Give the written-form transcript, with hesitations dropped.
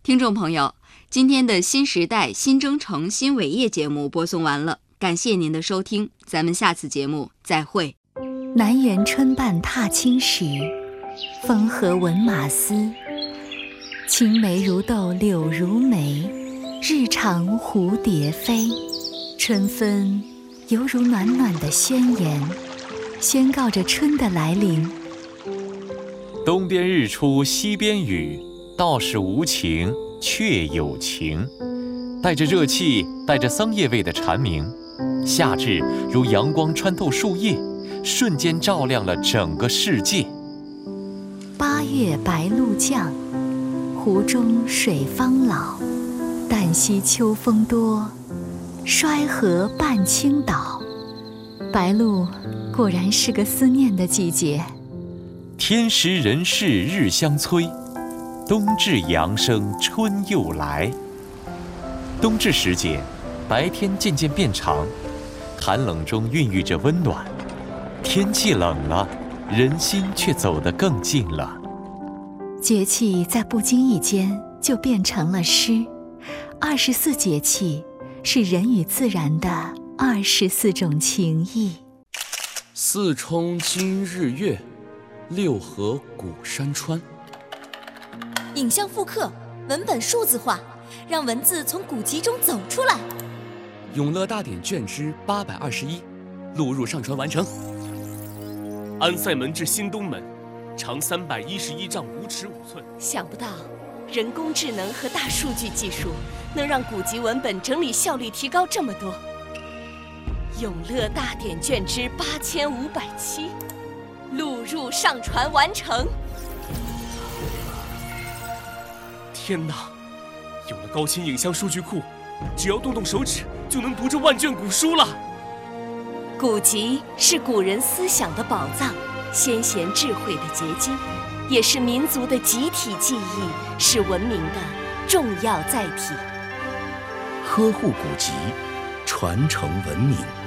听众朋友，今天的新时代新征程新伟业节目播送完了，感谢您的收听，咱们下次节目再会。 南园春半踏青时，风和闻马嘶。青梅如豆柳如眉，日长蝴蝶飞。春分犹如暖暖的宣言，宣告着春的来临。 东边日出西边雨，道是无晴却有晴。带着热气，带着桑叶味的蝉鸣，夏至如阳光穿透树叶，瞬间照亮了整个世界。 8月白露降，湖中水方老。旦夕秋风多，衰河半倾倒。白露果然是个思念的季节。 天时人事日相催，冬至阳生春又来。冬至时节，白天渐渐变长，寒冷中孕育着温暖。天气冷了，人心却走得更近了。 节气在不经意间就变成了诗。24节气是人与自然的24种情谊。 四冲今日月，六合古山川。 影像复刻，文本数字化，让文字从古籍中走出来。 永乐大典卷之821，录入上传完成。 安塞门至新东门，长311丈5尺5寸。 想不到，人工智能和大数据技术能让古籍文本整理效率提高这么多。永乐大典卷之8507，录入上传完成。 天哪！有了高清影像数据库，只要动动手指就能读这万卷古书了。 古籍是古人思想的宝藏，先贤智慧的结晶，也是民族的集体记忆，是文明的重要载体。 呵护古籍，传承文明。